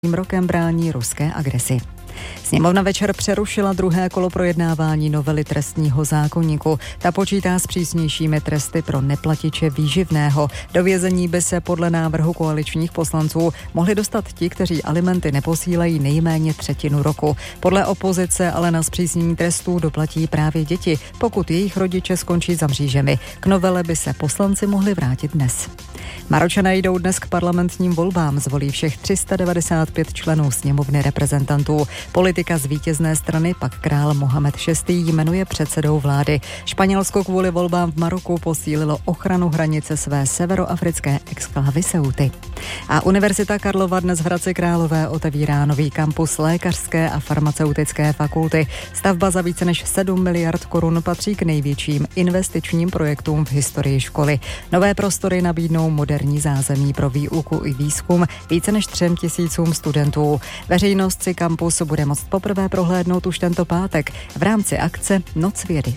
rokem brání ruské agresi. Sněmovna večer přerušila druhé kolo projednávání novely trestního zákoníku. Ta počítá s přísnějšími tresty pro neplatiče výživného. Do vězení by se podle návrhu koaličních poslanců mohli dostat ti, kteří alimenty neposílají nejméně třetinu roku. Podle opozice ale na zpřísnění trestů doplatí právě děti, pokud jejich rodiče skončí za mřížemi. K novele by se poslanci mohli vrátit dnes. Maročané jdou dnes k parlamentním volbám, zvolí všech 395 členů sněmovny reprezentantů. Politika z vítězné strany pak král Mohamed VI. Jmenuje předsedou vlády. Španělsko kvůli volbám v Maroku posílilo ochranu hranice své severoafrické exklávy Ceuty. A Univerzita Karlova dnes v Hradci Králové otevírá nový kampus lékařské a farmaceutické fakulty. Stavba za více než 7 miliard korun patří k největším investičním projektům v historii školy. Nové prostory nabídnou moderní zázemí pro výuku i výzkum více než 3 000 studentů. Veřejnost si kampus bude moct poprvé prohlédnout už tento pátek v rámci akce Noc vědy.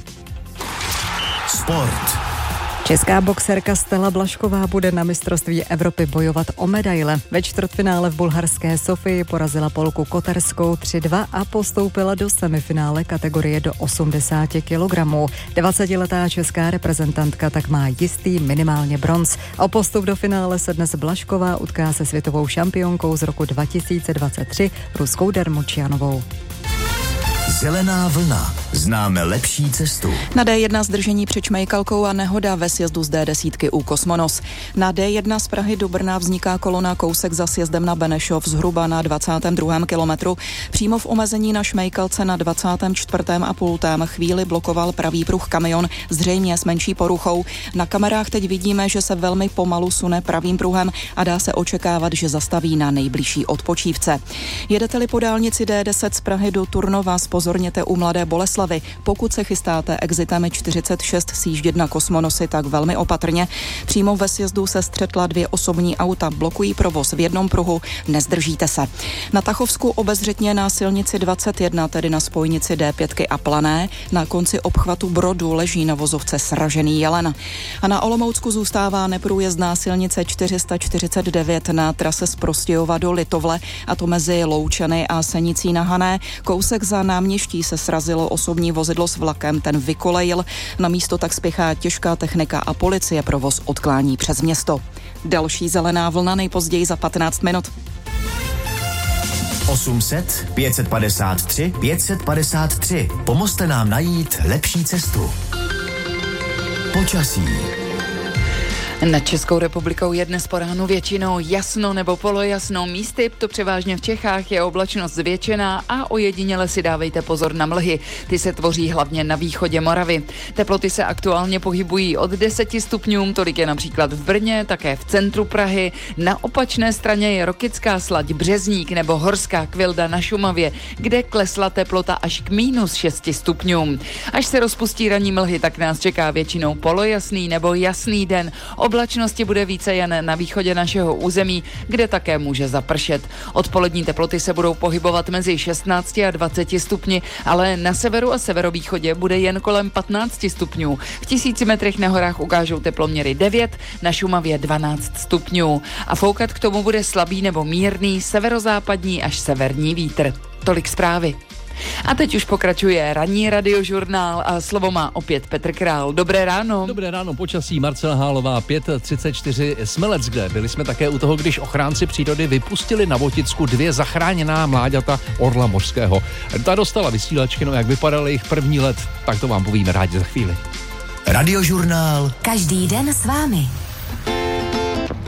Sport. Česká boxerka Stella Blažková bude na mistrovství Evropy bojovat o medaile. Ve čtvrtfinále v bulharské Sofii porazila Polku Kotarskou 3-2 a postoupila do semifinále kategorie do 80 kg. 20letá česká reprezentantka tak má jistý minimálně bronz. O postup do finále se dnes Blažková utká se světovou šampionkou z roku 2023 Ruskou Dermočianovou. Zelená vlna. Známe lepší cestu. Na D1 zdržení před Čmejkalkou a nehoda ve sjezdu z D10 u Kosmonos. Na D1 z Prahy do Brna vzniká kolona kousek za sjezdem na Benešov zhruba na 22. kilometru. Přímo v omezení na Šmejkalce na 24,5. chvíli blokoval pravý pruh kamion, zřejmě s menší poruchou. Na kamerách teď vidíme, že se velmi pomalu sune pravým pruhem a dá se očekávat, že zastaví na nejbližší odpočívce. Jedete-li po dálnici D10 z Prahy do Turnova, pozorněte u Mladé Boleslavi. Pokud se chystáte exitem 46 sjíždět na Kosmonosy, tak velmi opatrně. Přímo ve sjezdu se střetla 2 osobní auta, blokují provoz v jednom pruhu, nezdržíte se. Na Tachovsku obezřetně na silnici 21, tedy na spojnici D5 a Plané, na konci obchvatu Brodu leží na vozovce sražený jelen. A na Olomoucku zůstává neprůjezdná silnice 449 na trase z Prostějova do Litovle, a to mezi Loučany a Senicí na Hané. Kousek za Náměští se srazilo osobní vozidlo s vlakem, ten vykolejil. Na místo tak spěchá těžká technika a policie provoz odklání přes město. Další zelená vlna nejpozději za 15 minut. 800 553 553. Pomozte nám najít lepší cestu. Počasí. Nad Českou republikou je dnes po ránu většinou jasno nebo polojasno. Místy, to převážně v Čechách, je oblačnost zvětšená a ojediněle si dávejte pozor na mlhy. Ty se tvoří hlavně na východě Moravy. Teploty se aktuálně pohybují od 10 stupňů, tolik je například v Brně, také v centru Prahy. Na opačné straně je Rokycká Slať, Březník nebo Horská Kvilda na Šumavě, kde klesla teplota až k -6 stupňům. Až se rozpustí ranní mlhy, tak nás čeká většinou polojasný nebo jasný den. Oblačnosti bude více jen na východě našeho území, kde také může zapršet. Odpolední teploty se budou pohybovat mezi 16 a 20 stupni, ale na severu a severovýchodě bude jen kolem 15 stupňů. V 1000 metrech na horách ukážou teploměry 9, na Šumavě 12 stupňů. A foukat k tomu bude slabý nebo mírný severozápadní až severní vítr. Tolik zprávy. A teď už pokračuje ranní radiožurnál a slovo má opět Petr Král. Dobré ráno. Dobré ráno, počasí. Marcela Hálová, 5:34 Smelec, kde byli jsme také u toho, když ochránci přírody vypustili na Voticku 2 zachráněná mláďata orla mořského. Ta dostala vysílačky, no jak vypadal jejich první let, tak to vám povíme rádi za chvíli. Radiožurnál. Každý den s vámi.